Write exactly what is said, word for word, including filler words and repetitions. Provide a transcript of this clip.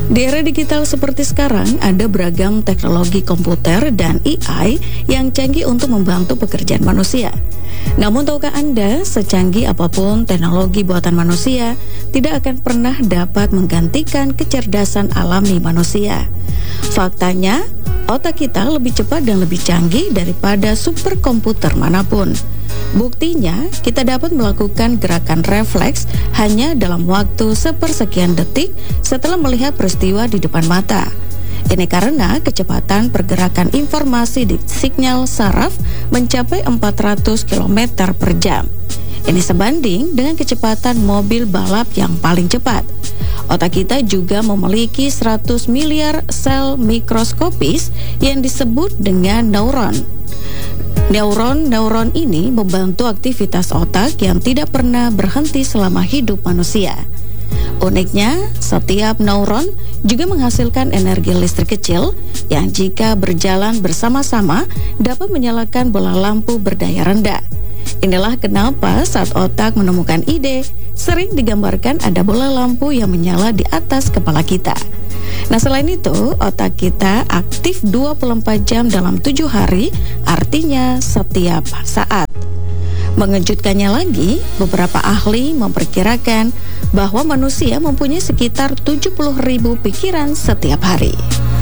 Di era digital seperti sekarang, ada beragam teknologi komputer dan A I yang canggih untuk membantu pekerjaan manusia. Namun tahukah Anda, secanggih apapun teknologi buatan manusia, tidak akan pernah dapat menggantikan kecerdasan alami manusia. Faktanya, otak kita lebih cepat dan lebih canggih daripada superkomputer manapun. Buktinya, kita dapat melakukan gerakan refleks hanya dalam waktu sepersekian detik setelah melihat peristiwa di depan mata. Ini karena kecepatan pergerakan informasi di sinyal saraf mencapai empat ratus kilometer per jam. Ini sebanding dengan kecepatan mobil balap yang paling cepat. Otak kita juga memiliki seratus miliar sel mikroskopis yang disebut dengan neuron. Neuron-neuron ini membantu aktivitas otak yang tidak pernah berhenti selama hidup manusia. Uniknya, setiap neuron juga menghasilkan energi listrik kecil yang jika berjalan bersama-sama dapat menyalakan bola lampu berdaya rendah. Inilah kenapa saat otak menemukan ide, sering digambarkan ada bola lampu yang menyala di atas kepala kita. Nah, selain itu, otak kita aktif dua puluh empat jam dalam tujuh hari, artinya setiap saat. Mengejutkannya lagi, beberapa ahli memperkirakan bahwa manusia mempunyai sekitar tujuh puluh ribu pikiran setiap hari.